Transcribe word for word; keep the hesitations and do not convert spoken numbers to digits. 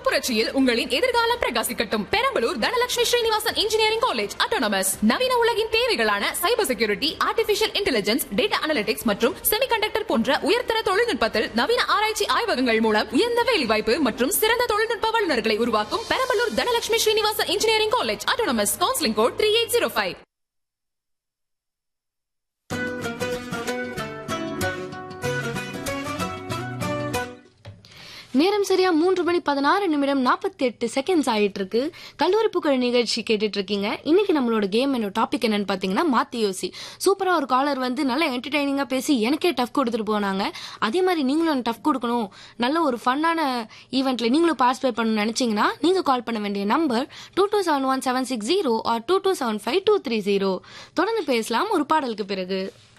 புரட்சியில் உங்களின் எதிர்காலம் பிரகாசிக்கட்டும். Perambalur Dhanalakshmi Srinivasan engineering college autonomous. நவீன உலகின் தேவைகளான cyber security, artificial intelligence, data analytics மற்றும் செமிகண்டக்டர் போன்ற உயர்தர தொழில்நுட்பத்தில் நவீன ஆராய்ச்சி ஆய்வகங்கள் மூலம் உயர்ந்த வேலைவாய்ப்பு மற்றும் சிறந்த தொழில்நுட்ப வல்லுநர்களை உருவாக்கும் Perambalur Dhanalakshmi Srinivasan engineering college autonomous. Counselling code three eight zero five. நேரம் சரியா மூன்று மணி பதினாறு நிமிடம் நாற்பத்தி எட்டு செகண்ட்ஸ் ஆயிட்டு இருக்கு. கல்லூரி புகழ் நிகழ்ச்சி கேட்டுட்டு இருக்கீங்க. இன்னைக்கு நம்மளோட கேம் என்னோட டாபிக் என்னன்னு பாத்தீங்கன்னா மாத்தி யோசி. சூப்பரா ஒரு காலர் வந்து நல்ல என்டர்டைனிங்கா பேசி எனக்கே டஃப் கொடுத்துட்டு போனாங்க. அதே மாதிரி நீங்களும் டஃப் கொடுக்கணும், நல்ல ஒரு ஃபன்னான ஈவெண்ட்ல நீங்களும் பார்ட்டிசிபேட் பண்ணணும்னு நினைச்சீங்கன்னா நீங்க கால் பண்ண வேண்டிய number two two seven one seven six zero R two two seven five two three zero. தொடர்ந்து பேசலாம் ஒரு பாடலுக்கு பிறகு.